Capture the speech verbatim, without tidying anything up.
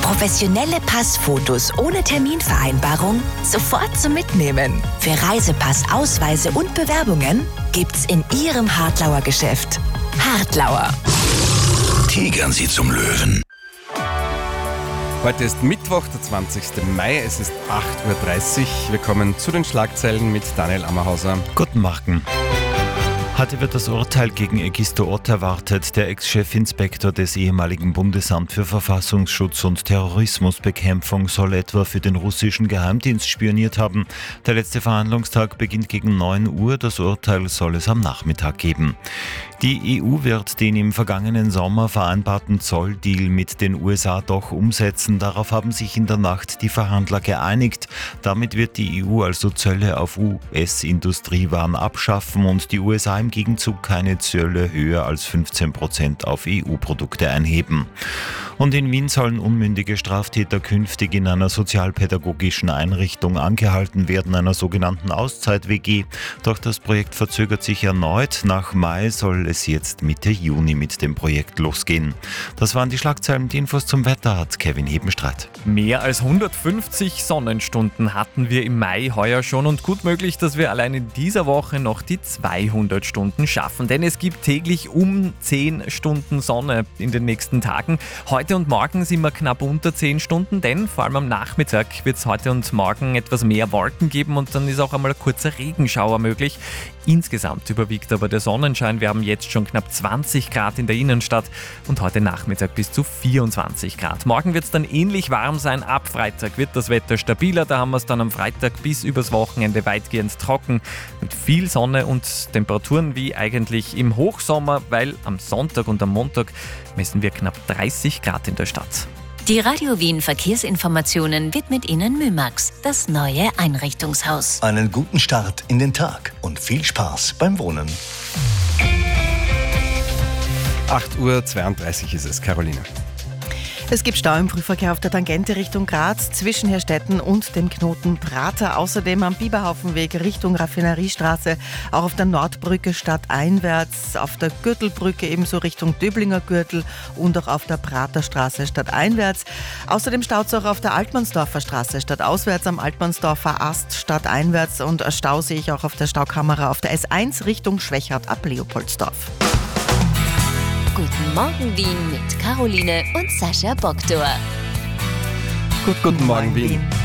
Professionelle Passfotos ohne Terminvereinbarung sofort zum Mitnehmen. Für Reisepass, Ausweise und Bewerbungen gibt's in Ihrem Hartlauer Geschäft. Hartlauer. Tigern Sie zum Löwen. Heute ist Mittwoch, der zwanzigsten Mai, es ist acht Uhr dreißig. Wir kommen zu den Schlagzeilen mit Daniel Ammerhauser. Guten Morgen. Heute wird das Urteil gegen Egisto Ott erwartet. Der Ex-Chefinspektor des ehemaligen Bundesamt für Verfassungsschutz und Terrorismusbekämpfung soll etwa für den russischen Geheimdienst spioniert haben. Der letzte Verhandlungstag beginnt gegen neun Uhr. Das Urteil soll es am Nachmittag geben. Die E U wird den im vergangenen Sommer vereinbarten Zolldeal mit den U S A doch umsetzen. Darauf haben sich in der Nacht die Verhandler geeinigt. Damit wird die E U also Zölle auf U S-Industriewaren abschaffen und die U S A im Gegenzug keine Zölle höher als fünfzehn Prozent auf E U-Produkte einheben. Und in Wien sollen unmündige Straftäter künftig in einer sozialpädagogischen Einrichtung angehalten werden, einer sogenannten Auszeit-W G. Doch das Projekt verzögert sich erneut. Nach Mai soll es jetzt Mitte Juni mit dem Projekt losgehen. Das waren die Schlagzeilen. Die Infos zum Wetter hat Kevin Hebenstreit. Mehr als hundertfünfzig Sonnenstunden hatten wir im Mai heuer schon und gut möglich, dass wir allein in dieser Woche noch die zweihundert Stunden schaffen. Denn es gibt täglich um zehn Stunden Sonne in den nächsten Tagen. Heute und morgen sind wir knapp unter zehn Stunden, denn vor allem am Nachmittag wird es heute und morgen etwas mehr Wolken geben und dann ist auch einmal ein kurzer Regenschauer möglich. Insgesamt überwiegt aber der Sonnenschein. Wir haben jetzt schon knapp zwanzig Grad in der Innenstadt und heute Nachmittag bis zu vierundzwanzig Grad. Morgen wird es dann ähnlich warm sein. Ab Freitag wird das Wetter stabiler. Da haben wir es dann am Freitag bis übers Wochenende weitgehend trocken mit viel Sonne und Temperaturen wie eigentlich im Hochsommer, weil am Sonntag und am Montag messen wir knapp dreißig Grad in der Stadt. Die Radio Wien Verkehrsinformationen widmet Ihnen Mymax, das neue Einrichtungshaus. Einen guten Start in den Tag und viel Spaß beim Wohnen. acht Uhr zweiunddreißig ist es, Caroline. Es gibt Stau im Frühverkehr auf der Tangente Richtung Graz zwischen Herstetten und dem Knoten Prater. Außerdem am Biberhaufenweg Richtung Raffineriestraße, auch auf der Nordbrücke stadteinwärts, auf der Gürtelbrücke ebenso Richtung Döblinger Gürtel und auch auf der Praterstraße stadteinwärts. Außerdem staut es auch auf der Altmannsdorfer Straße stadtauswärts, am Altmannsdorfer Ast stadteinwärts und Stau sehe ich auch auf der Staukamera auf der S eins Richtung Schwechat ab Leopoldsdorf. Guten Morgen Wien mit Caroline und Sascha Boktor. Gut, guten Morgen, Wien.